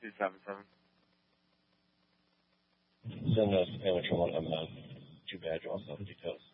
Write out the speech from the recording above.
277. Send us a family trouble. I'm not too bad. You also have details.